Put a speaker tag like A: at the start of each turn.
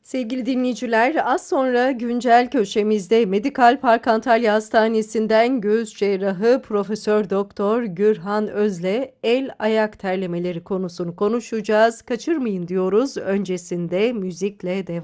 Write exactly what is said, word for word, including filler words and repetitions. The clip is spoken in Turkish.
A: Sevgili dinleyiciler, az sonra güncel köşemizde Medikal Park Antalya Hastanesi'nden göğüs cerrahı Profesör Doktor Gürhan Öz'le el ayak terlemeleri konusunu konuşacağız. Kaçırmayın diyoruz. Öncesinde müzikle devam.